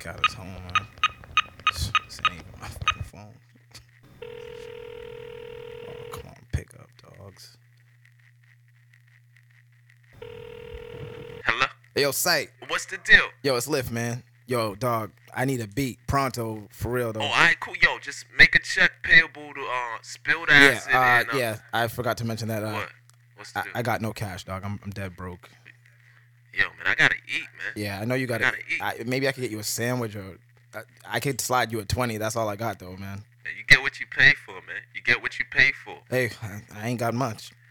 got his home, man. This ain't even my fucking phone. Oh, come on, pick up, dogs. Hello? Hey, yo, Sight. What's the deal? Yo, it's Lift, man. Yo, dog, I need a beat pronto for real though. Oh, alright, cool. Yo, just make a check payable to spilled acid and yeah. I forgot to mention that. what? What's the deal? I got no cash, dog. I'm dead broke. Yo, man, I gotta eat, man. Yeah, I know you gotta eat. Maybe I could get you a sandwich or I could slide you a 20. That's all I got though, man. You get what you pay for, man. You get what you pay for. Hey, I ain't got much.